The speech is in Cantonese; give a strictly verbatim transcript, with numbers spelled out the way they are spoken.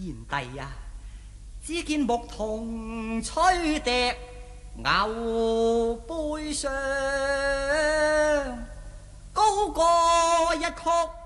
賢弟啊，只見牧童吹笛牛背上，高歌一曲